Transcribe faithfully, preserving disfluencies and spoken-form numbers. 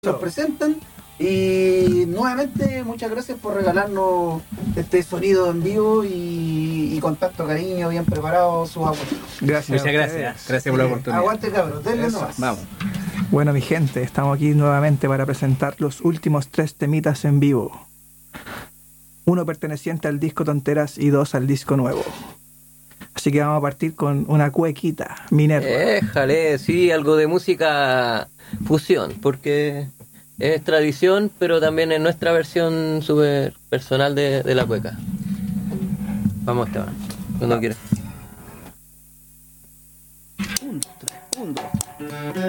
Nos presentan y nuevamente muchas gracias por regalarnos este sonido en vivo y, y con tanto cariño, bien preparado sus abuelos. Gracias. Muchas gracias. Gracias por la oportunidad. Aguante, cabros, denle Eso, nomás. vamos. Bueno, mi gente, estamos aquí nuevamente para presentar los últimos tres temitas en vivo. Uno perteneciente al disco Tonteras y dos al disco nuevo. Así que vamos a partir con una cuequita, Minerva. Éjale, sí, algo de música fusión, porque es tradición, pero también es nuestra versión súper personal de, de la cueca. Vamos, Esteban, cuando quieras.